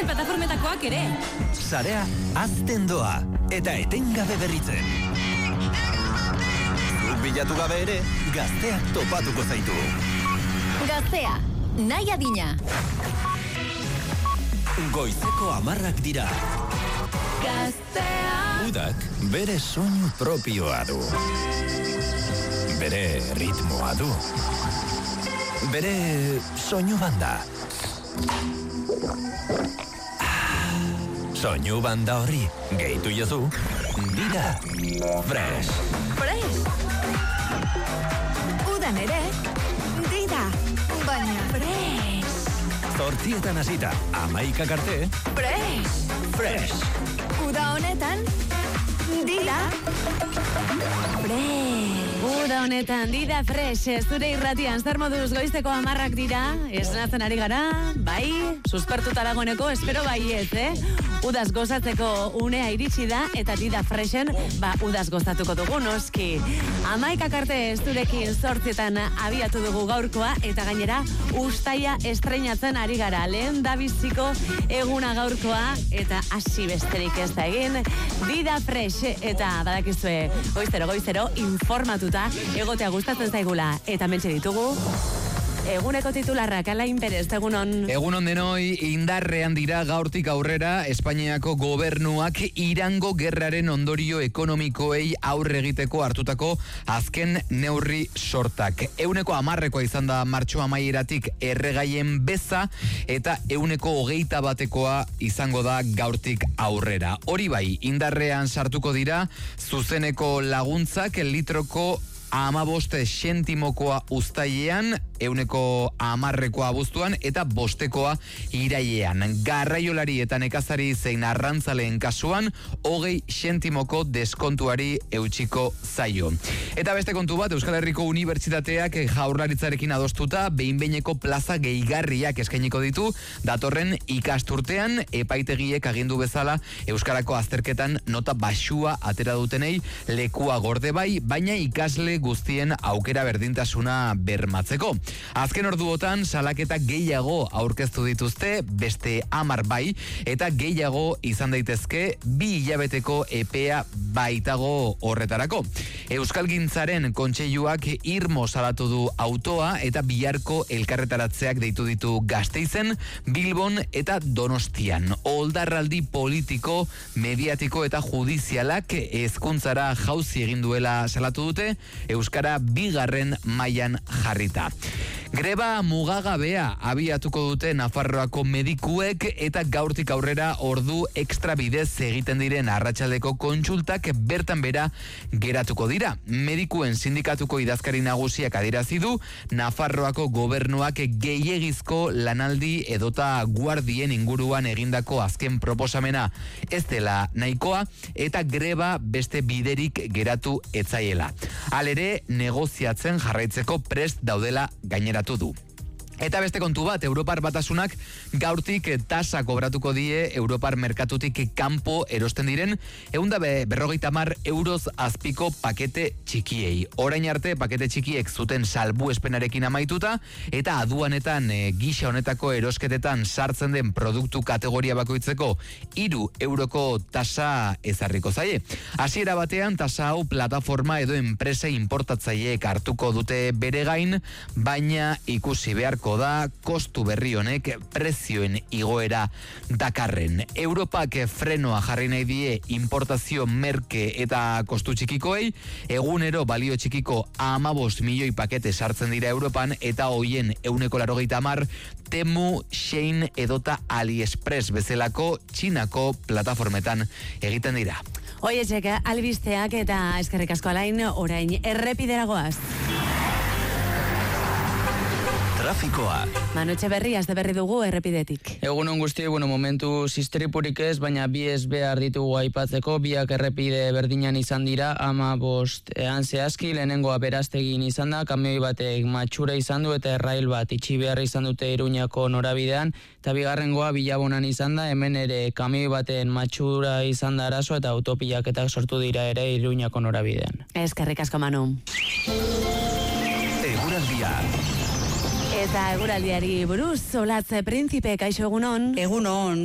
plataformetakoak ere. Sarea azten doa eta etengabe berritzen. Zuk bilatu gabe ere, Gazteak topatuko zaitu. Gaztea, nahi adina. Goizeko 10 dira. Gaztea. Udak bere soinu propioa du. Bere ritmoa du. Bere soinu banda. Soinu banda horri gehitu jozu Dida Fresh. Fresh. Udan ere, Dida, baina fresh. 8 hasita 11 arte. Fresh. Fresh. Uda honetan, Dida Fresh. Uda honetan, Dida Fresh. Zure irratian, zer moduz goizteko 10 dira. Esnatzen ari gara, bai, suspertuta dagoeneko, espero baiet, Udaz gozatzeko unea iritsi da, eta Dida Freshen, udaz gozatuko dugu noski. 11 arte zurekin 8 abiatu dugu gaurkoa, eta gainera, ustaia estreinatzen ari gara. Lehen da biziko eguna gaurkoa, eta hasi besterik ez da egin. Dida Fresh, eta badakizue, goizero, informatuta, egotea gustatzen zaigula, eta mentxe ditugu. Eguneko titularrak, Alain Perez, egunon. Egunon denoi, indarrean dira gaurtik aurrera Espainiako gobernuak Irango gerraren ondorio ekonomikoei aurre egiteko hartutako azken neurri sortak. 10%koa izan da martxo amaieratik erregaien beza, eta 21%koa izango da gaurtik aurrera. Hori bai, indarrean sartuko dira zuzeneko laguntzak litroko 15 sentimokoa uztailean, 10%koa abuztuan eta 5%koa irailean. Garraiolari eta nekazari zein arrantzaleen kasuan 20 sentimoko deskontuari eutsiko zaio. Eta beste kontu bat, Euskal Herriko Unibertsitateak Jaurlaritzarekin adostuta behin-behineko plaza gehigarriak eskainiko ditu datorren ikasturtean, epaitegiek agindu bezala euskarako azterketan nota baxua atera dutenei lekua gorde bai, baina ikasle guztien aukera berdintasuna bermatzeko. Azken orduotan salaketa gehiago aurkeztu dituzte, beste 10 bai, eta gehiago izan daitezke 2 hilabeteko epea baitago horretarako. Euskalgintzaren kontseiluak irmo salatu du autoa eta biharko elkarretaratzeak deitu ditu Gasteizen, Bilbon eta Donostian. Oldarraldi politiko, mediatiko eta judizialak hezkuntzara jauzi egin duela salatu dute, euskara 2. mailan jarrita. Greba mugagabea abiatuko dute Nafarroako medikuek, eta gaurtik aurrera ordu ekstra bidez egiten diren arratsaldeko kontsultak bertan bera geratuko dira. Medikuen sindikatuko idazkari nagusiak adierazi du Nafarroako gobernuak gehiegizko lanaldi edota guardien inguruan egindako azken proposamena ez dela nahikoa, eta greba beste biderik geratu etzaiela. Halere, negoziatzen jarraitzeko prest daudela gaineratu du. Eta beste kontu bat, Europar Batasunak gaurtik tasa kobratuko die Europar merkatutik kanpo erosten diren 150 euroz azpiko pakete txikiei. Orain arte pakete txikiek zuten salbuespenarekin amaituta, eta aduanetan gisa honetako erosketetan sartzen den produktu kategoria bakoitzeko 3 euroko tasa ezarriko zaie. Hasiera batean tasa hau plataforma edo enpresa importatzaileek hartuko dute bere gain, baina ikusi beharko da kostu berri honek prezioen igoera dakarren. Europak frenoa jarri nahi die importazio merke eta kostu txikikoei, egunero balio txikiko 15 milioi pakete sartzen dira Europan, eta hoien 180 Temu, Shein edota AliExpress bezalako Txinako plataformetan egiten dira. Oietxek, albisteak eta eskerrik asko Alain, orain errepideragoaz. Trafikoa. Manu Etxeberri, azte berri dugu errepidetik. Egunon guzti, momentu istripurik ez, baina bi ez behar ditugu aipatzeko, biak errepide berdinan izan dira, 15 zehazki, lehenengoa beraztegin izan da, kamioi batek matxura izan du eta errail bat itxi behar izan dute Iruñako norabidean, eta bigarrengoa Bilabonan izan da, hemen ere kamioi baten matxura izan da arazo eta autopilaketak sortu dira ere Iruñako norabidean. Eskerrik asko Manu. Eguraldia. Eta eguraldiari buruz, Olatz Printzipe, kaixo egunon. Egunon.